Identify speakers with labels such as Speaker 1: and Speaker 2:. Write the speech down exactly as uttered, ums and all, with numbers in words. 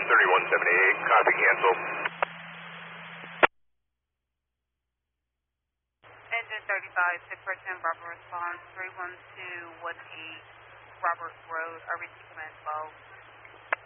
Speaker 1: thirty-one seventy-eight, copy, cancel.
Speaker 2: Engine thirty-five, six four ten, Bravo response, three one two one eight, Roberts Road, R B C Command twelve.